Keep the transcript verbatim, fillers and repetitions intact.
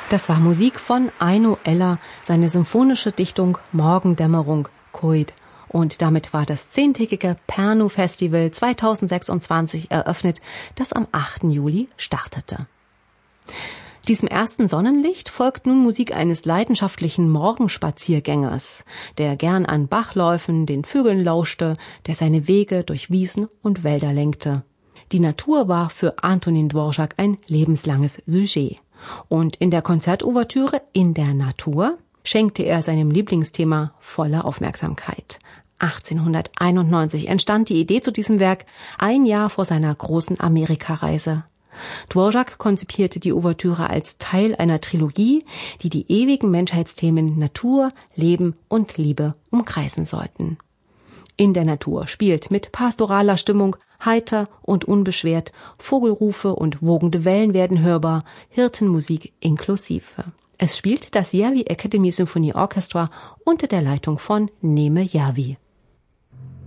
Das war Musik von Aino Eller, seine symphonische Dichtung Morgendämmerung, Coit. Und damit war das zehntägige Pärnu Festival zweitausendsechsundzwanzig eröffnet, das am achten Juli startete. Diesem ersten Sonnenlicht folgt nun Musik eines leidenschaftlichen Morgenspaziergängers, der gern an Bachläufen den Vögeln lauschte, der seine Wege durch Wiesen und Wälder lenkte. Die Natur war für Antonín Dvořák ein lebenslanges Sujet. Und in der Konzertouvertüre In der Natur schenkte er seinem Lieblingsthema volle Aufmerksamkeit. achtzehnhunderteinundneunzig entstand die Idee zu diesem Werk, ein Jahr vor seiner großen Amerikareise. Dvořák konzipierte die Ouvertüre als Teil einer Trilogie, die die ewigen Menschheitsthemen Natur, Leben und Liebe umkreisen sollten. In der Natur spielt mit pastoraler Stimmung, heiter und unbeschwert, Vogelrufe und wogende Wellen werden hörbar, Hirtenmusik inklusive. Es spielt das Järvi Academy Symphony Orchestra unter der Leitung von Neeme Järvi.